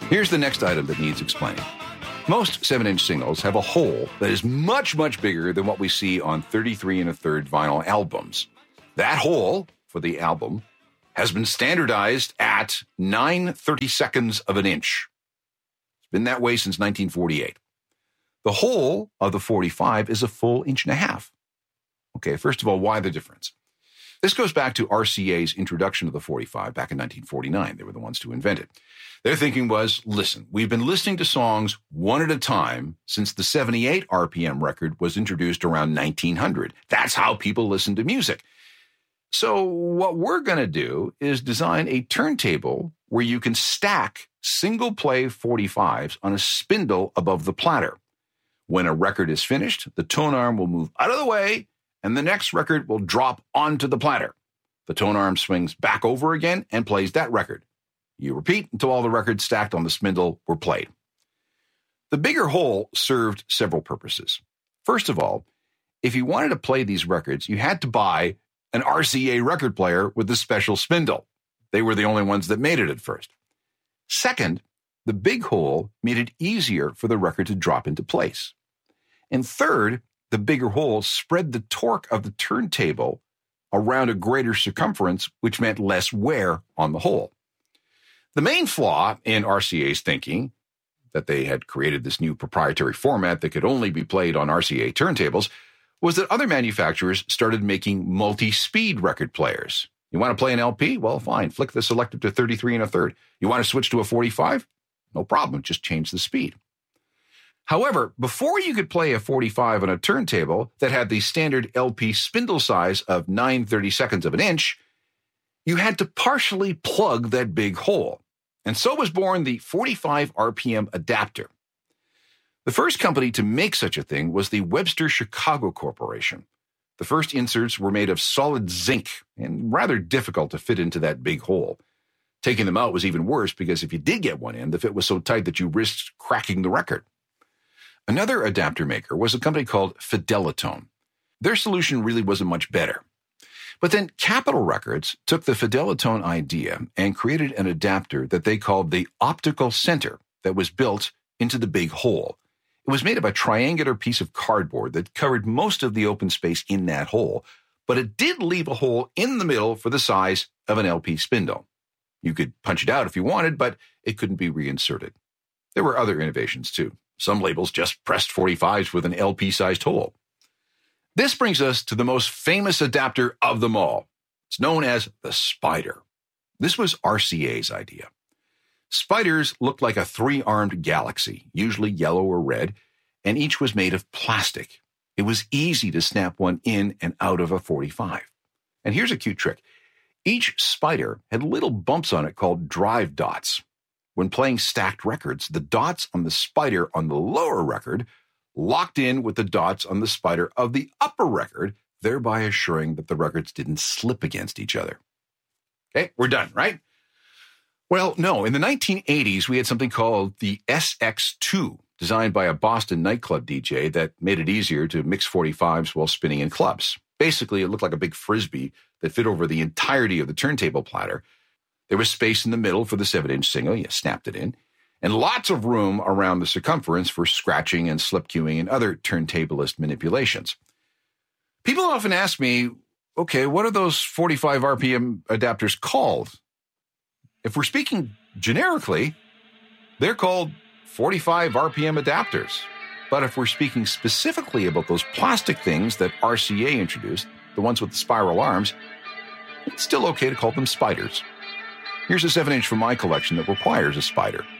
Here's the next item that needs explaining. Most 7-inch singles have a hole that is much, much bigger than what we see on 33 1/3 vinyl albums. That hole for the album has been standardized at 9/32 of an inch. It's been that way since 1948. The hole of the 45 is a full 1.5 inches. Okay, first of all, why the difference? This goes back to RCA's introduction of the 45 back in 1949. They were the ones to invent it. Their thinking was, listen, we've been listening to songs one at a time since the 78 RPM record was introduced around 1900. That's how people listen to music. So what we're going to do is design a turntable where you can stack single play 45s on a spindle above the platter. When a record is finished, the tone arm will move out of the way and the next record will drop onto the platter. The tone arm swings back over again and plays that record. You repeat until all the records stacked on the spindle were played. The bigger hole served several purposes. First of all, if you wanted to play these records, you had to buy an RCA record player with a special spindle. They were the only ones that made it at first. Second, the big hole made it easier for the record to drop into place. And third, the bigger hole spread the torque of the turntable around a greater circumference, which meant less wear on the hole. The main flaw in RCA's thinking, that they had created this new proprietary format that could only be played on RCA turntables, was that other manufacturers started making multi-speed record players. You want to play an LP? Well, fine. Flick the selector to 33 1/3. You want to switch to a 45? No problem. Just change the speed. However, before you could play a 45 on a turntable that had the standard LP spindle size of 9/32 of an inch, you had to partially plug that big hole. And so was born the 45 RPM adapter. The first company to make such a thing was the Webster Chicago Corporation. The first inserts were made of solid zinc and rather difficult to fit into that big hole. Taking them out was even worse because if you did get one in, the fit was so tight that you risked cracking the record. Another adapter maker was a company called Fidelitone. Their solution really wasn't much better. But then Capitol Records took the Fidelitone idea and created an adapter that they called the optical center that was built into the big hole. It was made of a triangular piece of cardboard that covered most of the open space in that hole, but it did leave a hole in the middle for the size of an LP spindle. You could punch it out if you wanted, but it couldn't be reinserted. There were other innovations too. Some labels just pressed 45s with an LP-sized hole. This brings us to the most famous adapter of them all. It's known as the Spider. This was RCA's idea. Spiders looked like a 3-armed galaxy, usually yellow or red, and each was made of plastic. It was easy to snap one in and out of a 45. And here's a cute trick. Each spider had little bumps on it called drive dots. When playing stacked records, the dots on the spider on the lower record locked in with the dots on the spider of the upper record, thereby assuring that the records didn't slip against each other. Okay, we're done, right? Well, no. In the 1980s, we had something called the SX2, designed by a Boston nightclub DJ that made it easier to mix 45s while spinning in clubs. Basically, it looked like a big Frisbee that fit over the entirety of the turntable platter. There was space in the middle for the 7-inch single. You snapped it in. And lots of room around the circumference for scratching and slip cueing and other turntablist manipulations. People often ask me, okay, what are those 45 RPM adapters called? If we're speaking generically, they're called 45 RPM adapters. But if we're speaking specifically about those plastic things that RCA introduced, the ones with the spiral arms, it's still okay to call them spiders. Here's a 7-inch from my collection that requires a spider.